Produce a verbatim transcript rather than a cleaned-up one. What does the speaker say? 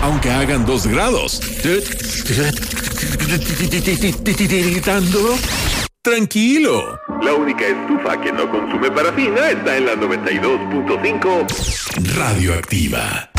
aunque hagan dos grados. Tranquilo. La única estufa que no consume parafina está en la noventa y dos punto cinco Radioactiva.